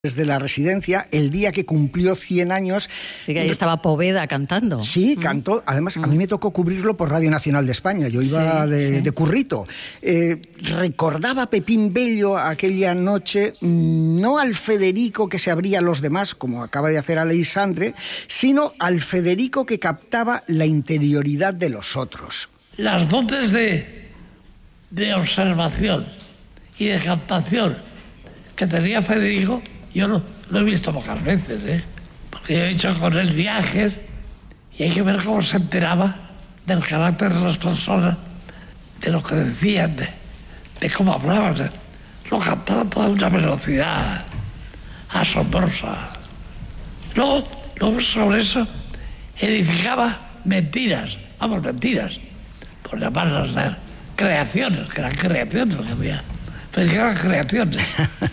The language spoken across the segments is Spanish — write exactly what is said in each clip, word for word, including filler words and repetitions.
Desde la residencia, el día que cumplió cien años... Sí, que ahí estaba Poveda cantando. Sí, cantó. Además, mm. a mí me tocó cubrirlo por Radio Nacional de España. Yo iba sí, de, sí. de currito. Eh, recordaba Pepín Bello aquella noche, no al Federico que se abría a los demás, como acaba de hacer Aleixandre, sino al Federico que captaba la interioridad de los otros. Las dotes de, de observación y de captación que tenía Federico, yo lo, lo he visto pocas veces, ¿eh? Porque yo he hecho con él viajes y hay que ver cómo se enteraba del carácter de las personas, de lo que decían, de, de cómo hablaban. Lo captaba a toda una velocidad asombrosa. Luego, luego sobre eso edificaba mentiras, vamos, mentiras, por llamarlas de creaciones, que eran creaciones lo que había. Federico eran creaciones.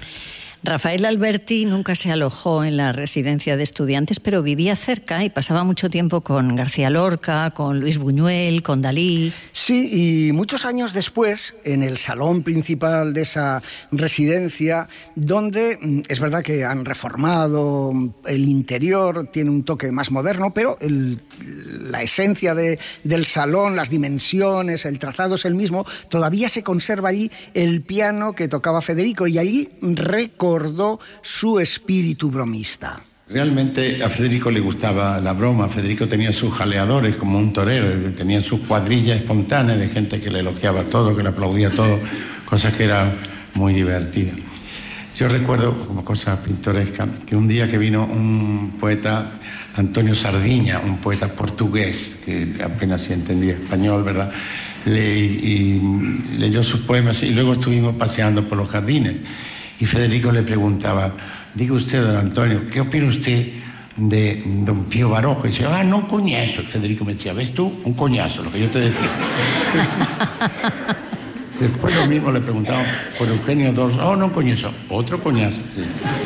Rafael Alberti nunca se alojó en la residencia de estudiantes, pero vivía cerca y pasaba mucho tiempo con García Lorca, con Luis Buñuel, con Dalí. Sí, y muchos años después, en el salón principal de esa residencia, donde es verdad que han reformado el interior, tiene un toque más moderno, pero el, la esencia de, del salón, las dimensiones, el trazado es el mismo, todavía se conserva allí el piano que tocaba Federico, y allí recordó recordó su espíritu bromista. Realmente a Federico le gustaba la broma. Federico tenía sus jaleadores como un torero, tenía sus cuadrillas espontáneas de gente que le elogiaba todo, que le aplaudía todo, cosas que eran muy divertidas. Yo recuerdo, como cosa pintoresca, que un día que vino un poeta, Antonio Sardiña, un poeta portugués, que apenas se entendía español, ¿verdad?, Le, y leyó sus poemas y luego estuvimos paseando por los jardines. Y Federico le preguntaba, diga usted, don Antonio, ¿qué opina usted de don Pío Barojo? Y decía, ah, no, un coñazo. Federico me decía, ¿ves tú? Un coñazo, lo que yo te decía. Después lo mismo le preguntaba por Eugenio Dors, oh, no, un coñazo, otro coñazo. Sí.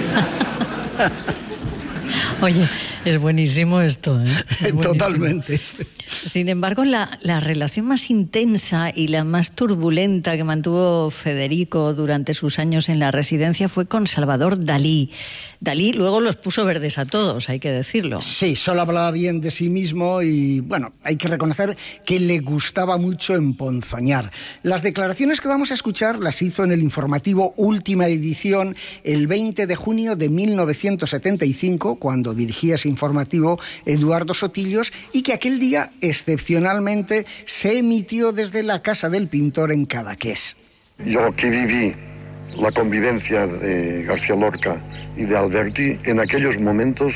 Oye, es buenísimo esto, ¿eh? Es buenísimo. Totalmente. Sin embargo, la, la relación más intensa y la más turbulenta que mantuvo Federico durante sus años en la residencia fue con Salvador Dalí. Dalí luego los puso verdes a todos, hay que decirlo. Sí, solo hablaba bien de sí mismo y, bueno, hay que reconocer que le gustaba mucho emponzoñar. Las declaraciones que vamos a escuchar las hizo en el informativo Última Edición el veinte de junio de mil novecientos setenta y cinco, cuando dirigía ese informativo Eduardo Sotillos, y que aquel día excepcionalmente se emitió desde la Casa del Pintor en Cadaqués. Yo que viví la convivencia de García Lorca y de Alberti, en aquellos momentos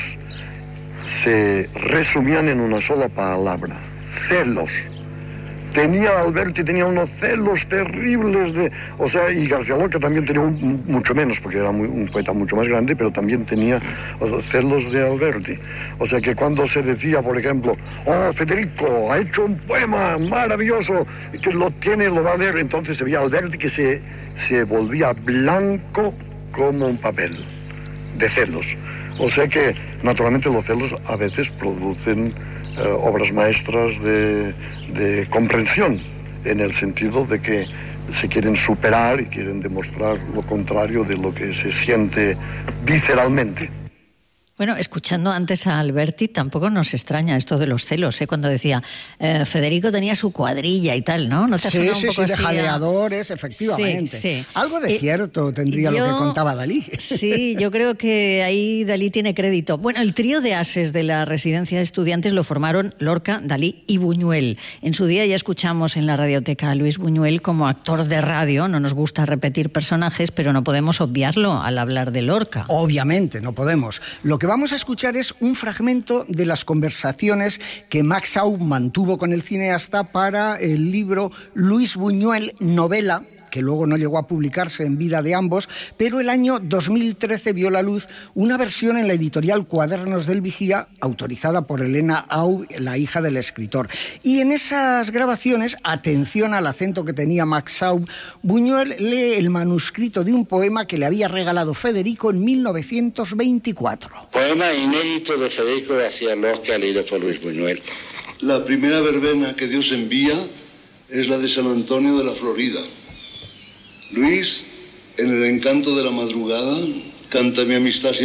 se resumían en una sola palabra: celos. Tenía Alberti, tenía unos celos terribles de... O sea, y García Lorca también tenía un, mucho menos, porque era muy, un poeta mucho más grande, pero también tenía celos de Alberti. O sea, que cuando se decía, por ejemplo, oh, Federico ha hecho un poema maravilloso, que lo tiene, lo va a leer, entonces se veía Alberti que se, se volvía blanco como un papel de celos. O sea que, naturalmente, los celos a veces producen eh, obras maestras de... de comprensión, en el sentido de que se quieren superar y quieren demostrar lo contrario de lo que se siente visceralmente. Bueno, escuchando antes a Alberti, tampoco nos extraña esto de los celos, ¿eh? Cuando decía, eh, Federico tenía su cuadrilla y tal, ¿no? ¿No te ha sí, sonado sí, un poco sí, así? de jaleadores, efectivamente. Sí, sí. Algo de eh, cierto tendría yo, lo que contaba Dalí. Sí, yo creo que ahí Dalí tiene crédito. Bueno, el trío de ases de la residencia de estudiantes lo formaron Lorca, Dalí y Buñuel. En su día ya escuchamos en la radioteca a Luis Buñuel como actor de radio. No nos gusta repetir personajes, pero no podemos obviarlo al hablar de Lorca. Obviamente, no podemos. Lo que vamos a escuchar es un fragmento de las conversaciones que Max Aub mantuvo con el cineasta para el libro Luis Buñuel, novela, que luego no llegó a publicarse en vida de ambos, pero el año dos mil trece vio la luz una versión en la editorial Cuadernos del Vigía, autorizada por Elena Aub, la hija del escritor. Y en esas grabaciones, atención al acento que tenía Max Aub, Buñuel lee el manuscrito de un poema que le había regalado Federico en mil novecientos veinticuatro. Poema inédito de Federico García Lorca, leído por Luis Buñuel. La primera verbena que Dios envía es la de San Antonio de la Florida. Luis, en el encanto de la madrugada, canta mi amistad sin